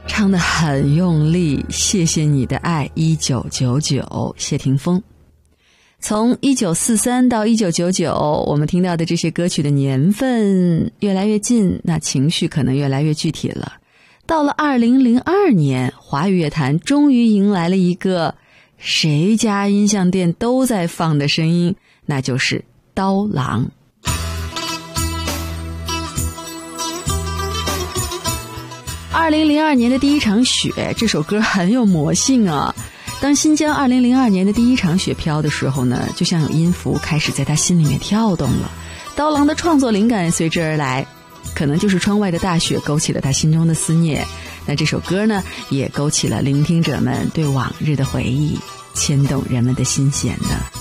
唱得很用力，谢谢你的爱1999，谢霆锋。从1943到1999，我们听到的这些歌曲的年份越来越近，那情绪可能越来越具体了。到了2002年，华语乐坛终于迎来了一个谁家音像店都在放的声音，那就是刀郎。2002年的第一场雪，这首歌很有魔性啊。当新疆2002年的第一场雪飘的时候呢，就像有音符开始在他心里面跳动了。刀郎的创作灵感随之而来，可能就是窗外的大雪勾起了他心中的思念。那这首歌呢，也勾起了聆听者们对往日的回忆，牵动人们的心弦呢。